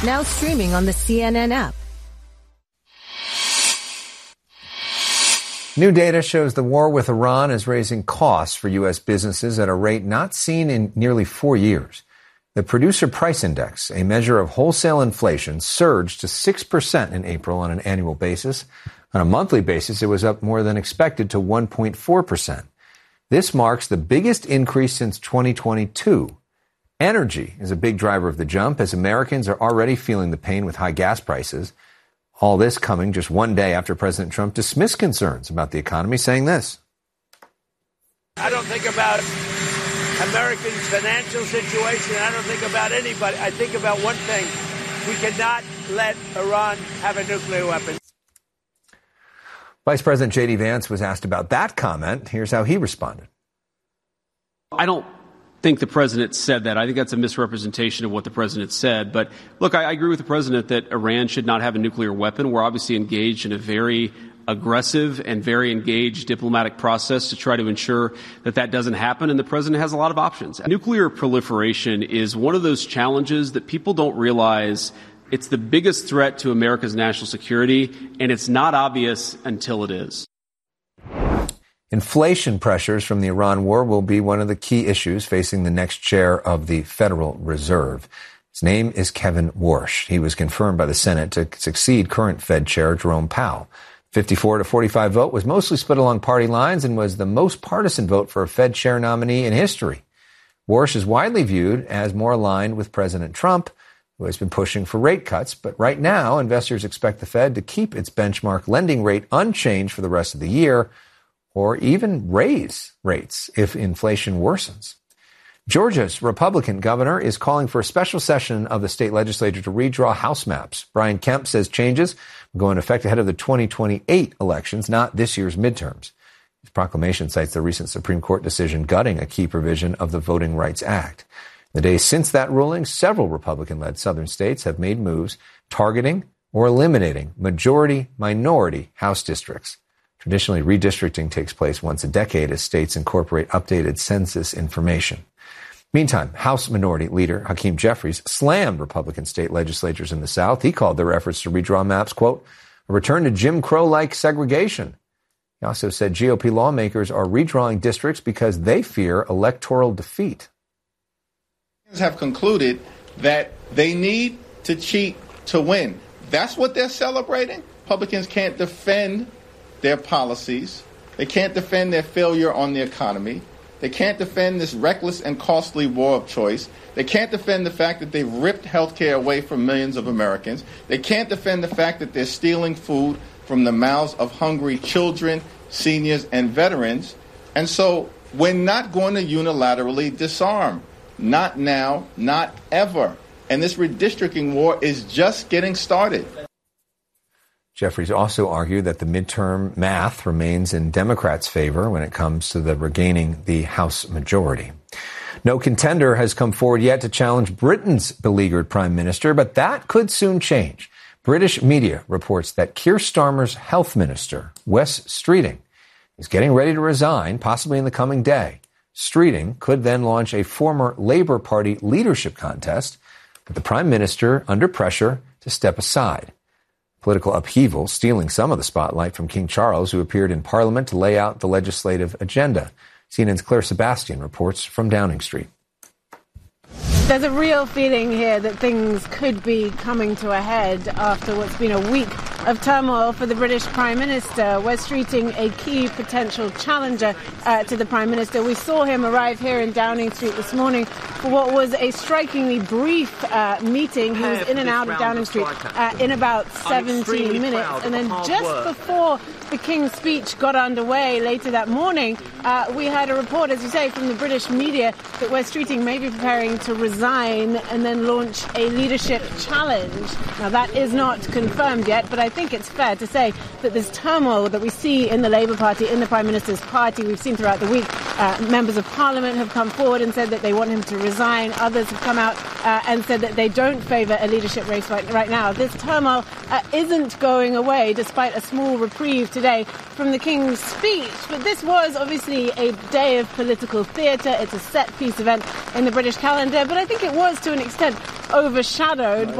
Now streaming on the CNN app. New data shows the war with Iran is raising costs for U.S. businesses at a rate not seen in nearly 4 years. The Producer Price Index, a measure of wholesale inflation, surged to 6% in April on an annual basis. On a monthly basis, it was up more than expected to 1.4%. This marks the biggest increase since 2022. Energy is a big driver of the jump, as Americans are already feeling the pain with high gas prices. All this coming just one day after President Trump dismissed concerns about the economy, saying this. I don't think about Americans' financial situation. I don't think about anybody. I think about one thing. We cannot let Iran have a nuclear weapon. Vice President J.D. Vance was asked about that comment. Here's how he responded. I don't think the president said that. I think that's a misrepresentation of what the president said. But look, I agree with the president that Iran should not have a nuclear weapon. We're obviously engaged in a very aggressive and very engaged diplomatic process to try to ensure that that doesn't happen. And the president has a lot of options. Nuclear proliferation is one of those challenges that people don't realize. It's the biggest threat to America's national security, and it's not obvious until it is. Inflation pressures from the Iran war will be one of the key issues facing the next chair of the Federal Reserve. His name is Kevin Warsh. He was confirmed by the Senate to succeed current Fed Chair Jerome Powell. 54-45 vote was mostly split along party lines and was the most partisan vote for a Fed chair nominee in history. Warsh is widely viewed as more aligned with President Trump, who has been pushing for rate cuts. But right now, investors expect the Fed to keep its benchmark lending rate unchanged for the rest of the year, or even raise rates if inflation worsens. Georgia's Republican governor is calling for a special session of the state legislature to redraw House maps. Brian Kemp says changes will go into effect ahead of the 2028 elections, not this year's midterms. His proclamation cites the recent Supreme Court decision gutting a key provision of the Voting Rights Act. In the days since that ruling, several Republican-led southern states have made moves targeting or eliminating majority-minority House districts. Traditionally, redistricting takes place once a decade as states incorporate updated census information. Meantime, House Minority Leader Hakeem Jeffries slammed Republican state legislatures in the South. He called their efforts to redraw maps, quote, a return to Jim Crow-like segregation. He also said GOP lawmakers are redrawing districts because they fear electoral defeat. Have concluded that they need to cheat to win. That's what they're celebrating. Republicans can't defend their policies. They can't defend their failure on the economy. They can't defend this reckless and costly war of choice. They can't defend the fact that they've ripped health care away from millions of Americans. They can't defend the fact that they're stealing food from the mouths of hungry children, seniors, and veterans. And so we're not going to unilaterally disarm. Not now, not ever. And this redistricting war is just getting started. Jeffries also argued that the midterm math remains in Democrats' favor when it comes to regaining the House majority. No contender has come forward yet to challenge Britain's beleaguered prime minister, but that could soon change. British media reports that Keir Starmer's health minister, Wes Streeting, is getting ready to resign, possibly in the coming day. Streeting could then launch a former Labour Party leadership contest, with the prime minister under pressure to step aside. Political upheaval stealing some of the spotlight from King Charles, who appeared in Parliament to lay out the legislative agenda. CNN's Claire Sebastian reports from Downing Street. There's a real feeling here that things could be coming to a head after what's been a week of turmoil for the British Prime Minister. Wes Streeting, a key potential challenger to the Prime Minister. We saw him arrive here in Downing Street this morning for what was a strikingly brief meeting. He was in and out of Downing Street in about 17 minutes. And then just before the King's speech got underway later that morning, we had a report, as you say, from the British media that Wes Streeting may be preparing to resign and then launch a leadership challenge. Now, that is not confirmed yet, but I think it's fair to say that this turmoil that we see in the Labour Party, in the Prime Minister's party, we've seen throughout the week, members of Parliament have come forward and said that they want him to resign. Others have come out and said that they don't favour a leadership race right now. This turmoil isn't going away, despite a small reprieve today from the King's speech. But this was obviously a day of political theatre. It's a set-piece event in the British calendar, but I think it was, to an extent, overshadowed